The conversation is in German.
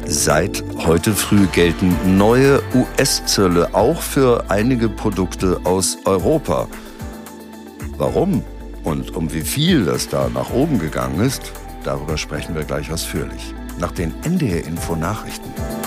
Seit heute früh gelten neue US-Zölle auch für einige Produkte aus Europa. Warum und um wie viel das da nach oben gegangen ist, darüber sprechen wir gleich ausführlich. Nach den NDR Info Nachrichten.